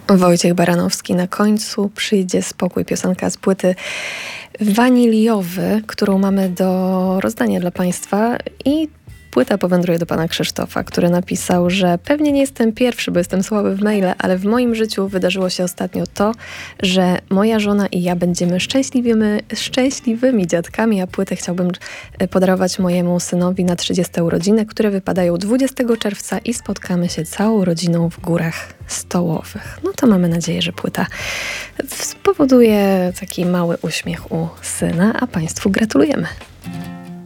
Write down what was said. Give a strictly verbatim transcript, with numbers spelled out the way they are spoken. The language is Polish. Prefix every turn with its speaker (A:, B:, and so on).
A: Wojciech Baranowski. Na końcu przyjdzie spokój. Piosenka z płyty Waniliowy, którą mamy do rozdania dla Państwa, i płyta powędruje do pana Krzysztofa, który napisał, że pewnie nie jestem pierwszy, bo jestem słaby w maile, ale w moim życiu wydarzyło się ostatnio to, że moja żona i ja będziemy szczęśliwymi, szczęśliwymi dziadkami, a płytę chciałbym podarować mojemu synowi na trzydzieste urodziny, które wypadają dwudziestego czerwca i spotkamy się całą rodziną w Górach Stołowych. No to mamy nadzieję, że płyta spowoduje taki mały uśmiech u syna, a Państwu gratulujemy.